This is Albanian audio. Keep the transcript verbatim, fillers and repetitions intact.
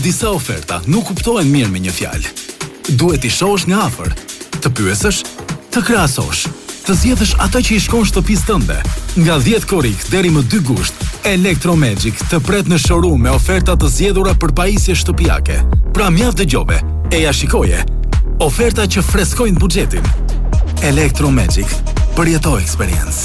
Disa oferta nuk kuptohen mirë me një fjalë. Duhet i shohësh nga afër, të pyesësh, të krahasosh, të zgjedhësh atë që i shkon shtëpisë tënde. Nga dhjetë korrik deri më dy gusht, Electromagic të pret në showroom me oferta të zgjedhura për pajisje shtëpiake. Pra mjaft dëgjove, e ja shikoje. Oferta që freskojnë buxhetin. Electromagic, përjeto experience.